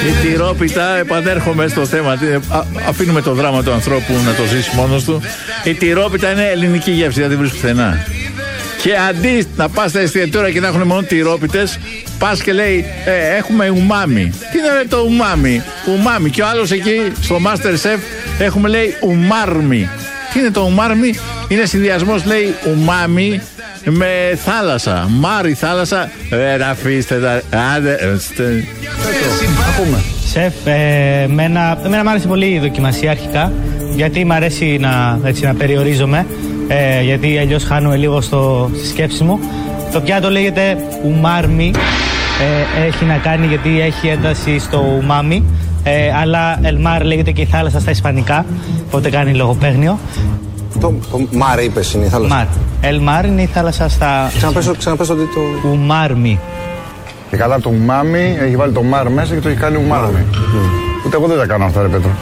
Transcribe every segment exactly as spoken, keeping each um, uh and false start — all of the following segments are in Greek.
Η τυρόπιτα, επανέρχομαι στο θέμα. Α, αφήνουμε το δράμα του ανθρώπου να το ζήσει μόνος του. Η τυρόπιτα είναι ελληνική γεύση, δεν τη βρίσκει πουθενά. Και αντί να πας στα εστιατόρια και να έχουν μόνο τυρόπιτες, πας και λέει ε, έχουμε ουμάμι. Τι είναι το ουμάμι? Ουμάμι. Και ο άλλος εκεί στο Masterchef έχουμε λέει ουμάρμι. Τι είναι το ουμάρμι? Είναι συνδυασμός λέει ουμάμι με θάλασσα. Μάρι θάλασσα. Ε, να αφήστε τα. Άντε. Θα πούμε. Σεφ, ε, εμένα, εμένα μου άρεσε πολύ η δοκιμασία αρχικά. Γιατί μου αρέσει να, έτσι, να περιορίζομαι. Ε, γιατί αλλιώς χάνουμε λίγο στο, στη σκέψη μου. Το πιάτο λέγεται ουμάρμι. Ε, έχει να κάνει γιατί έχει ένταση στο ουμάμι. Ε, αλλά ελμάρ λέγεται και η θάλασσα στα ισπανικά. Οπότε κάνει λογοπαίγνιο. Το, το μάρ είπες είναι η θάλασσα. Μάρ. Ελμάρ είναι η θάλασσα στα. Ξαναπες, ξαναπες ότι το. Ουμάρμι. Και καλά το ουμάμι έχει βάλει το μάρ μέσα και το έχει κάνει ουμάρμι. Mm. Ούτε εγώ δεν τα κάνω αυτά, ρε Πέτρο.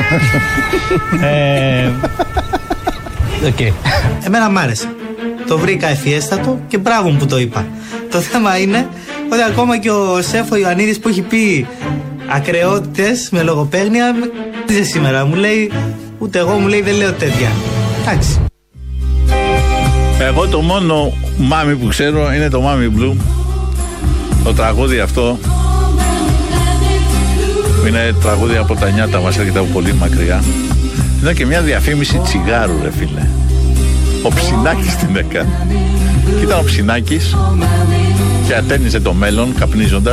ε, okay. Εμένα μ' άρεσε. Το βρήκα ευφιέστατο και μπράβο μου που το είπα. Το θέμα είναι ότι ακόμα και ο σεφ ο Ιωαννίδης που έχει πει ακρεότητες με λογοπαίγνια με σήμερα. Μου λέει, ούτε εγώ μου λέει δεν λέω τέτοια. Εντάξει. Εγώ το μόνο μάμι που ξέρω είναι το Μάμι Blue. Το τραγούδι αυτό είναι τραγούδι από τα νιάτα μας, έρχεται από πολύ μακριά. Είναι και μια διαφήμιση τσιγάρου, ρε φίλε. Ο Ψινάκης την έκανε. Και ήταν ο Ψινάκης και ατένιζε το μέλλον καπνίζοντας.